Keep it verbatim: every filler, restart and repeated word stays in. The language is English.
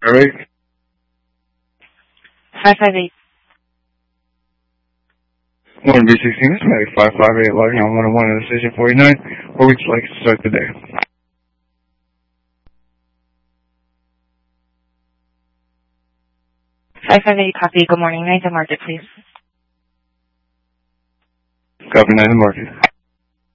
All right. five five eight. one B sixteen, this is five five eight logging on one oh one in the station forty-nine. Where would you like to start the day? five five eight, copy. Good morning. Night to market, please. Copy, night to market.